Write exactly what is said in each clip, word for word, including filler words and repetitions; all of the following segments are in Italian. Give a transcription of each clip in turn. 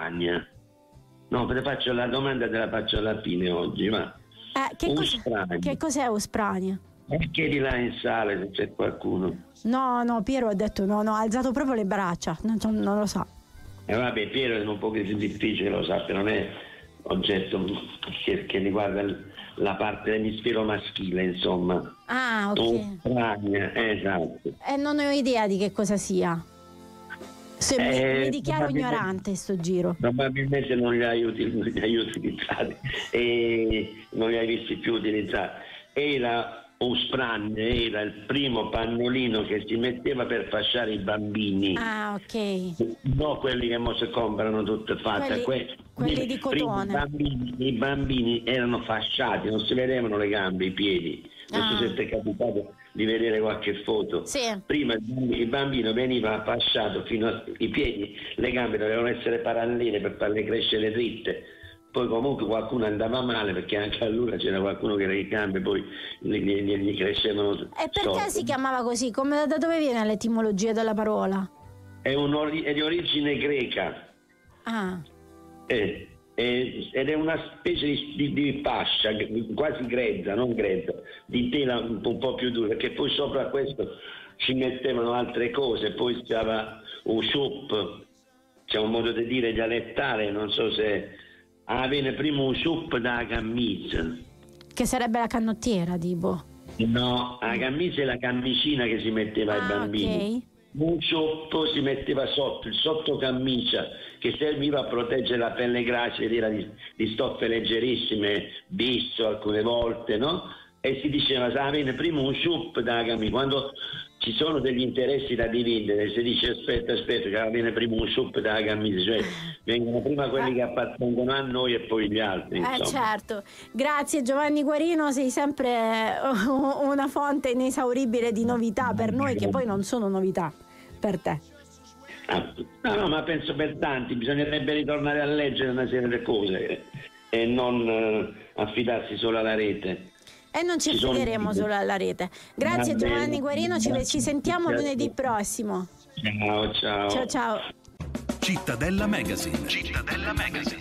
Usprania. No, te faccio la domanda, te la faccio alla fine oggi, ma Eh, che, cos'è, che cos'è Usprania? E chiedi là in sala se c'è qualcuno. No, no, Piero ha detto no, no, ha alzato proprio le braccia, non, non lo sa. E eh vabbè, Piero è un po' difficile, lo sappia, non è oggetto che, che riguarda la parte dell'emisfero maschile, insomma. Ah, ok. Usprania, esatto. E eh, non ho idea di che cosa sia. Se eh, mi, mi dichiaro ignorante sto giro. Probabilmente non li hai, util- non li hai utilizzati e non li hai visti più utilizzati. Era Usprania, era il primo pannolino che si metteva per fasciare i bambini. Ah, ok. No, quelli che mo si comprano tutte fatte. Quelli, que- quelli di cotone. I bambini, I bambini erano fasciati, non si vedevano le gambe, i piedi. Non Ah. so se ti è capitato di vedere qualche foto. Sì. Prima il bambino veniva fasciato fino ai piedi, le gambe dovevano essere parallele per farle crescere dritte. Poi comunque qualcuno andava male perché anche allora c'era qualcuno che le gambe poi gli, gli, gli crescevano. E perché storte. si chiamava così? Come, da dove viene l'etimologia della parola? È, un ori- è di origine greca. Ah. Eh, eh, ed è una specie di, di, di fascia quasi grezza, non grezza, di tela un po', un po' più dura, perché poi sopra questo ci mettevano altre cose, poi stava un soup, c'è un modo di dire dialettale, non so se ah, viene prima un soup da camisa. Che sarebbe la canottiera, tipo. No, la camisa è la camicina che si metteva ai Ah, bambini. ok. Un cioppo si metteva sotto, il sottocamicia, che serviva a proteggere la pelle gracile, era di, di stoffe leggerissime, bisso alcune volte, no? E si diceva, sa, viene prima un ciup da camicia. Quando ci sono degli interessi da dividere, si dice aspetta, aspetta, che viene prima un ciup da camicia, cioè vengono prima quelli che appartengono a noi e poi gli altri. Eh Insomma. certo, grazie Giovanni Guarino, sei sempre una fonte inesauribile di novità per noi che poi non sono novità per te. Ah, no, no, ma penso per tanti, bisognerebbe ritornare a leggere una serie di cose e non eh, affidarsi solo alla rete. E non ci Ci sono- affideremo solo alla rete. Grazie Va bene. Giovanni Guarino, ci, ci sentiamo Grazie. lunedì prossimo. Ciao, ciao. Ciao ciao. Cittadella Magazine. Cittadella Magazine.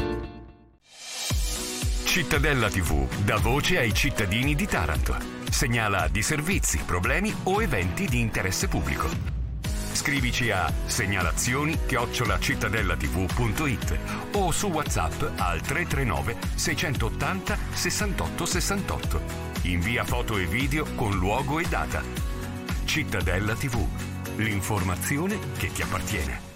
Cittadella tivù dà voce ai cittadini di Taranto. Segnala di servizi, problemi o eventi di interesse pubblico. Scrivici a segnalazioni chiocciola cittadellativù punto it o su WhatsApp al tre tre nove sei otto zero sessantotto sessantotto. Invia foto e video con luogo e data. Cittadella tivù, l'informazione che ti appartiene.